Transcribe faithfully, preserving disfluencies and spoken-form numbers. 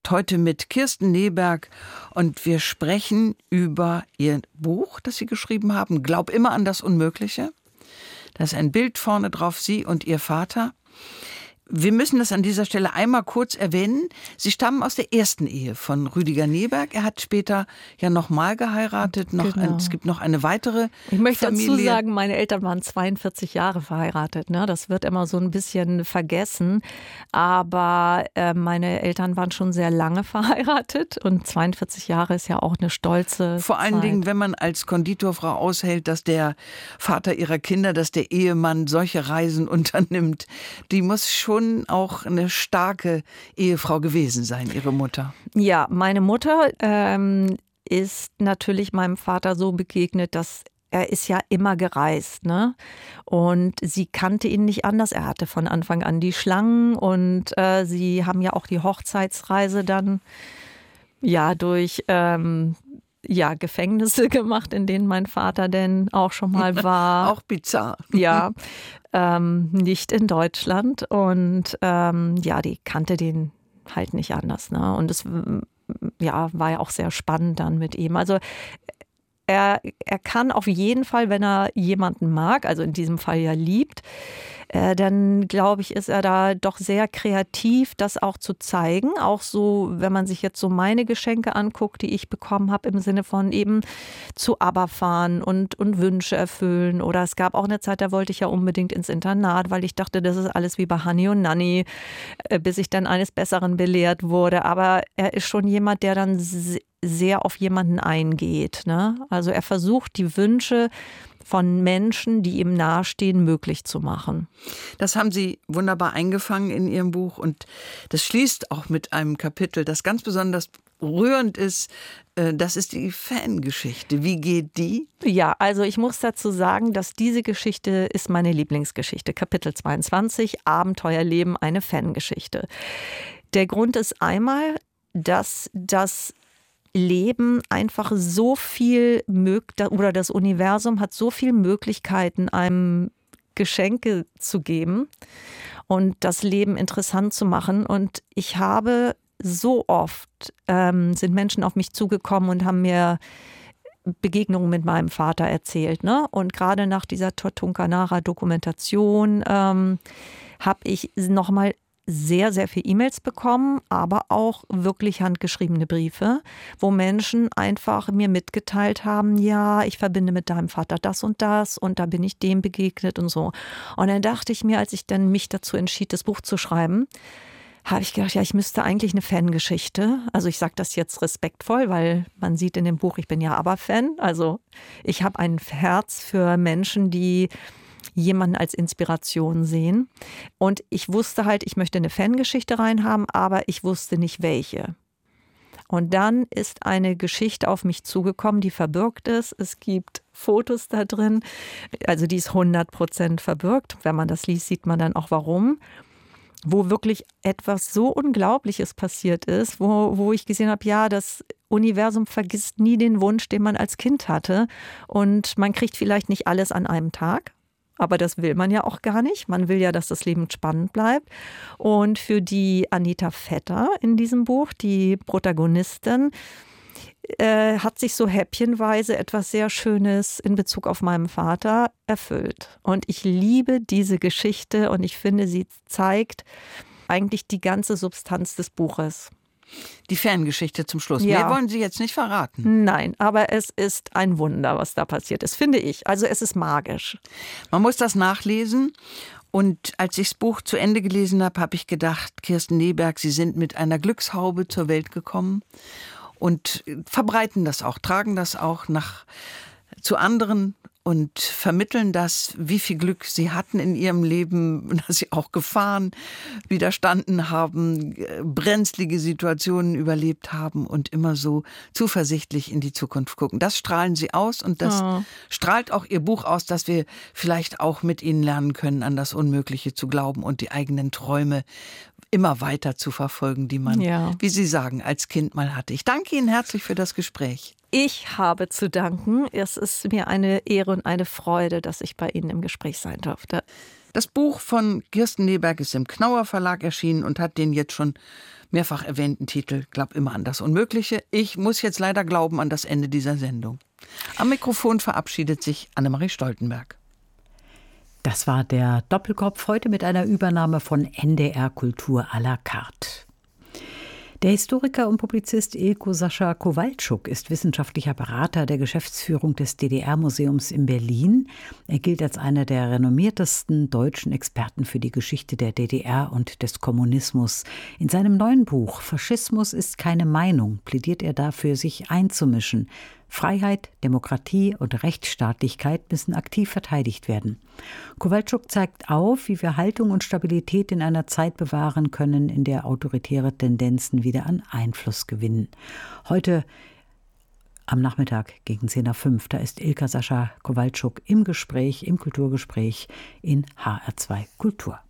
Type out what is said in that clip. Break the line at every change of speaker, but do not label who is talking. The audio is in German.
Podcast heute mit Kirsten Neberg und wir sprechen über ihr Buch, das Sie geschrieben haben, Glaub immer an das Unmögliche. Da ist ein Bild vorne drauf, Sie und Ihr Vater. Wir müssen das an dieser Stelle einmal kurz erwähnen. Sie stammen aus der ersten Ehe von Rüdiger Neberg. Er hat später ja nochmal geheiratet. Noch
Genau.
ein, es gibt noch eine weitere
Ich möchte
Familie.
dazu sagen, meine Eltern waren zweiundvierzig Jahre verheiratet. Ne? Das wird immer so ein bisschen vergessen. Aber äh, meine Eltern waren schon sehr lange verheiratet. Und zweiundvierzig Jahre ist ja auch eine stolze
Vor allen
Zeit.
Dingen, wenn man als Konditorfrau aushält, dass der Vater ihrer Kinder, dass der Ehemann solche Reisen unternimmt. Die muss schon auch eine starke Ehefrau gewesen sein, Ihre Mutter.
Ja, meine Mutter ähm, ist natürlich meinem Vater so begegnet, dass er ist ja immer gereist, ne? Und sie kannte ihn nicht anders. Er hatte von Anfang an die Schlangen und äh, sie haben ja auch die Hochzeitsreise dann ja durch ähm, ja, Gefängnisse gemacht, in denen mein Vater denn auch schon mal war.
Auch bizarr.
Ja, ähm, nicht in Deutschland. Und ähm, ja, die kannte den halt nicht anders. Ne? Und es ja, war ja auch sehr spannend dann mit ihm. Also er, er kann auf jeden Fall, wenn er jemanden mag, also in diesem Fall ja liebt, äh, dann glaube ich, ist er da doch sehr kreativ, das auch zu zeigen. Auch so, wenn man sich jetzt so meine Geschenke anguckt, die ich bekommen habe, im Sinne von eben zu ABBA fahren und, und Wünsche erfüllen. Oder es gab auch eine Zeit, da wollte ich ja unbedingt ins Internat, weil ich dachte, das ist alles wie bei Hani und Nanny, äh, bis ich dann eines Besseren belehrt wurde. Aber er ist schon jemand, der dann sehr auf jemanden eingeht, ne? Also er versucht, die Wünsche von Menschen, die ihm nahestehen, möglich zu machen.
Das haben Sie wunderbar eingefangen in Ihrem Buch und das schließt auch mit einem Kapitel, das ganz besonders rührend ist. Das ist die Fangeschichte. Wie geht die?
Ja, also ich muss dazu sagen, dass diese Geschichte ist meine Lieblingsgeschichte. Kapitel zweiundzwanzig, Abenteuerleben, eine Fangeschichte. Der Grund ist einmal, dass das Leben einfach so viel mögt oder das Universum hat so viele Möglichkeiten, einem Geschenke zu geben und das Leben interessant zu machen. Und ich habe so oft, ähm, sind Menschen auf mich zugekommen und haben mir Begegnungen mit meinem Vater erzählt. Ne? Und gerade nach dieser Totunkanara-Dokumentation ähm, habe ich nochmal sehr, sehr viele E-Mails bekommen, aber auch wirklich handgeschriebene Briefe, wo Menschen einfach mir mitgeteilt haben, ja, ich verbinde mit deinem Vater das und das und da bin ich dem begegnet und so. Und dann dachte ich mir, als ich dann mich dazu entschied, das Buch zu schreiben, habe ich gedacht, ja, ich müsste eigentlich eine Fangeschichte, also ich sage das jetzt respektvoll, weil man sieht in dem Buch, ich bin ja ABBA-Fan, also ich habe ein Herz für Menschen, die jemanden als Inspiration sehen. Und ich wusste halt, ich möchte eine Fangeschichte reinhaben, aber ich wusste nicht welche. Und dann ist eine Geschichte auf mich zugekommen, die verbirgt ist. Es gibt Fotos da drin, also die ist hundert Prozent verbirgt. Wenn man das liest, sieht man dann auch warum. Wo wirklich etwas so Unglaubliches passiert ist, wo, wo ich gesehen habe, ja, das Universum vergisst nie den Wunsch, den man als Kind hatte. Und man kriegt vielleicht nicht alles an einem Tag. Aber das will man ja auch gar nicht. Man will ja, dass das Leben spannend bleibt. Und für die Anita Vetter in diesem Buch, die Protagonistin, äh, hat sich so häppchenweise etwas sehr Schönes in Bezug auf meinen Vater erfüllt. Und ich liebe diese Geschichte und ich finde, sie zeigt eigentlich die ganze Substanz des Buches.
Die Fangeschichte zum Schluss.
Ja.
Mehr wollen Sie jetzt nicht verraten.
Nein, aber es ist ein Wunder, was da passiert ist, finde ich. Also es ist magisch.
Man muss das nachlesen. Und als ich das Buch zu Ende gelesen habe, habe ich gedacht, Kirsten Neberg, Sie sind mit einer Glückshaube zur Welt gekommen und verbreiten das auch, tragen das auch nach zu anderen und vermitteln das, wie viel Glück sie hatten in ihrem Leben, dass sie auch Gefahren widerstanden haben, brenzlige Situationen überlebt haben und immer so zuversichtlich in die Zukunft gucken. Das strahlen sie aus und das oh. strahlt auch ihr Buch aus, dass wir vielleicht auch mit ihnen lernen können, an das Unmögliche zu glauben und die eigenen Träume immer weiter zu verfolgen, die man, ja. wie Sie sagen, als Kind mal hatte. Ich danke Ihnen herzlich für das Gespräch.
Ich habe zu danken. Es ist mir eine Ehre und eine Freude, dass ich bei Ihnen im Gespräch sein durfte.
Das Buch von Kirsten Neberg ist im Knauer Verlag erschienen und hat den jetzt schon mehrfach erwähnten Titel Glaub immer an das Unmögliche. Ich muss jetzt leider glauben an das Ende dieser Sendung. Am Mikrofon verabschiedet sich Annemarie Stoltenberg.
Das war der Doppelkopf, heute mit einer Übernahme von N D R Kultur à la carte. Der Historiker und Publizist Ilko Sascha Kowalczuk ist wissenschaftlicher Berater der Geschäftsführung des D D R-Museums in Berlin. Er gilt als einer der renommiertesten deutschen Experten für die Geschichte der D D R und des Kommunismus. In seinem neuen Buch »Faschismus ist keine Meinung« plädiert er dafür, sich einzumischen. Freiheit, Demokratie und Rechtsstaatlichkeit müssen aktiv verteidigt werden. Kowalczuk zeigt auf, wie wir Haltung und Stabilität in einer Zeit bewahren können, in der autoritäre Tendenzen wieder an Einfluss gewinnen. Heute am Nachmittag gegen zehn nach fünf, da ist Ilka Sascha Kowalczuk im Gespräch, im Kulturgespräch in H R zwei Kultur.